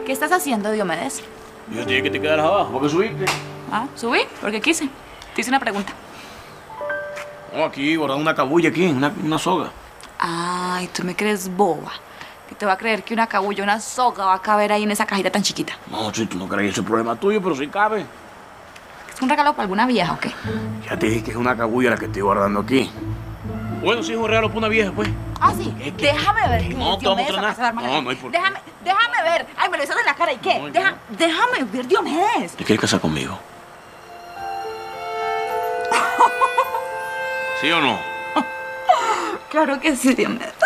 ¿Qué estás haciendo, Diomedes? Yo te dije que te quedaras abajo. ¿Por qué subiste? Ah, subí porque quise. Te hice una pregunta. No, aquí, guardando una cabulla aquí, una soga. Ay, tú me crees boba. Que te va a creer que una cabulla, una soga va a caber ahí en esa cajita tan chiquita. No, si tú no crees, ese es problema tuyo, pero sí cabe. ¿Es un regalo para alguna vieja o qué? Ya te dije que es una cabulla la que estoy guardando aquí. Bueno, sí, es un regalo para una vieja, pues. Ah, sí. Déjame ver. No, te vamos a mostrar nada. No hay por qué. Déjame ver. Ay, me lo hizo en la cara. ¿Y qué? No, Déjame ver, Diomedes. ¿Te quieres casar conmigo? ¿Sí o no? Claro que sí, Diomedes.